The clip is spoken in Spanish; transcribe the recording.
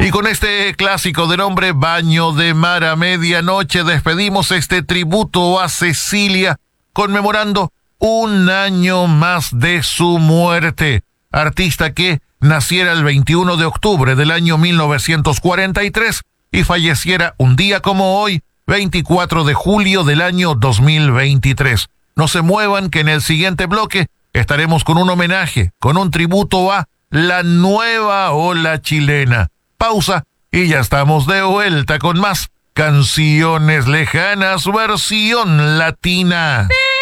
Y con este clásico de nombre Baño de Mar a Medianoche despedimos este tributo a Cecilia, conmemorando un año más de su muerte. Artista que naciera el 21 de octubre del año 1943 y falleciera un día como hoy, 24 de julio del año 2023. No se muevan, que en el siguiente bloque estaremos con un homenaje, con un tributo a la nueva ola chilena. Pausa y ya estamos de vuelta con más Canciones Lejanas versión latina.